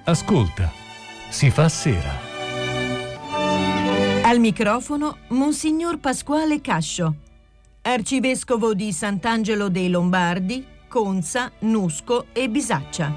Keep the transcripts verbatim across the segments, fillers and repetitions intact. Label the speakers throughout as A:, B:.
A: Ascolta, si fa sera.
B: Al microfono Monsignor Pasquale Cascio, arcivescovo di Sant'Angelo dei Lombardi, Conza, Nusco e Bisaccia.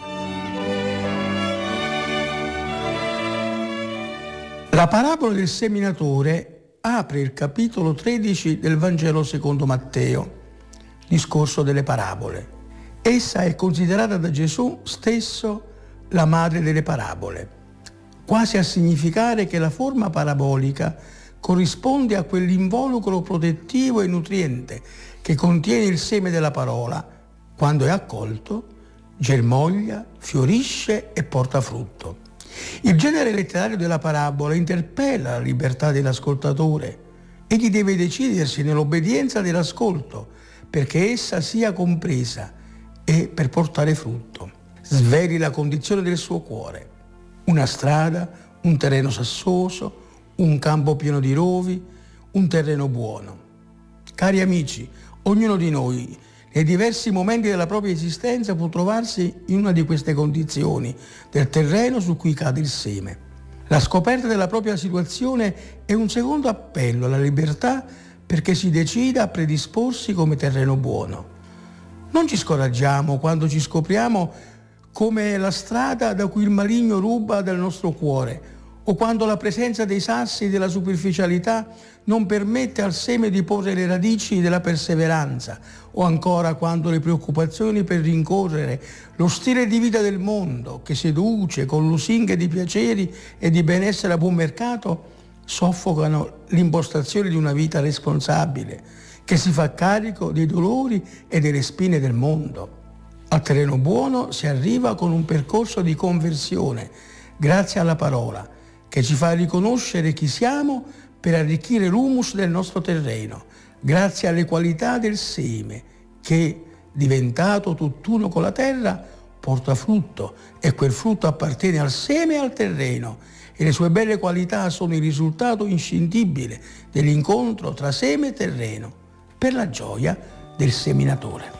C: La parabola del seminatore apre il capitolo tredici del Vangelo secondo Matteo, discorso delle parabole. Essa è considerata da Gesù stesso la madre delle parabole, quasi a significare che la forma parabolica corrisponde a quell'involucro protettivo e nutriente che contiene il seme della parola. Quando è accolto, germoglia, fiorisce e porta frutto. Il genere letterario della parabola interpella la libertà dell'ascoltatore. Egli deve decidersi nell'obbedienza dell'ascolto perché essa sia compresa e per portare frutto. Sveli la condizione del suo cuore. Una strada, un terreno sassoso, un campo pieno di rovi, un terreno buono. Cari amici, ognuno di noi nei diversi momenti della propria esistenza può trovarsi in una di queste condizioni del terreno su cui cade il seme. La scoperta della propria situazione è un secondo appello alla libertà perché si decida a predisporsi come terreno buono. Non ci scoraggiamo quando ci scopriamo come la strada da cui il maligno ruba dal nostro cuore, o quando la presenza dei sassi e della superficialità non permette al seme di porre le radici della perseveranza, o ancora quando le preoccupazioni per rincorrere lo stile di vita del mondo che seduce con lusinghe di piaceri e di benessere a buon mercato soffocano l'impostazione di una vita responsabile che si fa carico dei dolori e delle spine del mondo. Al terreno buono si arriva con un percorso di conversione, grazie alla parola, che ci fa riconoscere chi siamo per arricchire l'humus del nostro terreno, grazie alle qualità del seme, che, diventato tutt'uno con la terra, porta frutto, e quel frutto appartiene al seme e al terreno, e le sue belle qualità sono il risultato inscindibile dell'incontro tra seme e terreno, per la gioia del seminatore.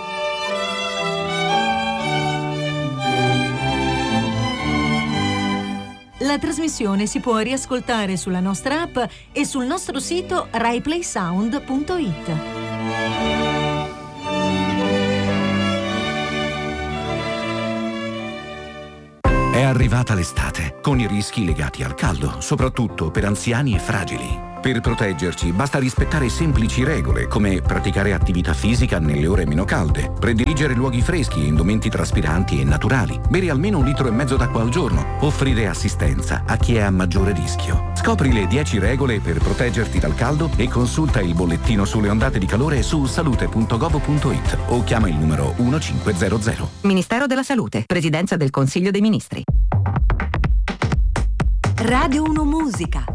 B: La trasmissione si può riascoltare sulla nostra app e sul nostro sito rai play sound punto it.
D: È arrivata l'estate, con i rischi legati al caldo, soprattutto per anziani e fragili. Per proteggerci basta rispettare semplici regole, come praticare attività fisica nelle ore meno calde, prediligere luoghi freschi e indumenti traspiranti e naturali, bere almeno un litro e mezzo d'acqua al giorno, offrire assistenza a chi è a maggiore rischio. Scopri le dieci regole per proteggerti dal caldo e consulta il bollettino sulle ondate di calore su salute punto gov punto it o chiama il numero uno cinque zero zero.
E: Ministero della Salute, Presidenza del Consiglio dei Ministri.
B: Radio uno Musica.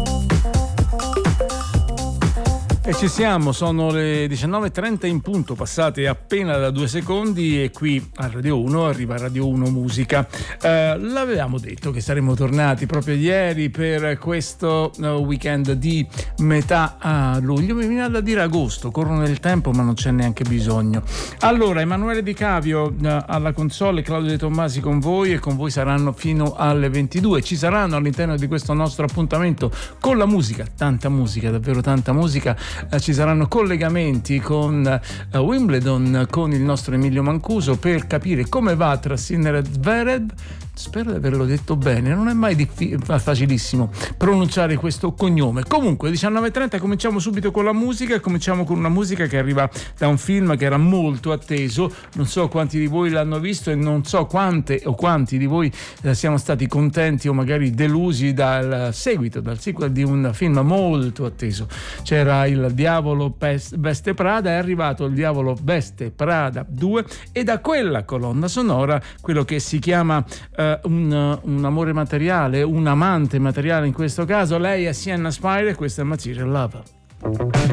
A: E ci siamo, sono le diciannove e trenta in punto, passate appena da due secondi, e qui a Radio uno arriva Radio uno Musica. Eh, l'avevamo detto che saremmo tornati proprio ieri per questo uh, weekend di metà a luglio, mi viene da dire agosto, corrono nel tempo ma non c'è neanche bisogno. Allora, Emanuele Di Cavio uh, alla console, Claudio De Tommasi con voi, e con voi saranno fino alle ventidue. Ci saranno all'interno di questo nostro appuntamento con la musica, tanta musica, davvero tanta musica. Uh, ci saranno collegamenti con uh, Wimbledon, con il nostro Emilio Mancuso, per capire come va tra Sinner e Zverev. Spero di averlo detto bene, non è mai diffi- facilissimo pronunciare questo cognome. Comunque diciannove e trenta cominciamo subito con la musica, e cominciamo con una musica che arriva da un film che era molto atteso. Non so quanti di voi l'hanno visto e non so quante o quanti di voi eh, siamo stati contenti o magari delusi dal seguito, dal sequel di un film molto atteso. C'era Il Diavolo Veste Prada, è arrivato Il Diavolo Veste Prada due, e da quella colonna sonora quello che si chiama eh, un, un amore materiale, un amante materiale in questo caso. Lei è Sienna Spire e questo è Material Love.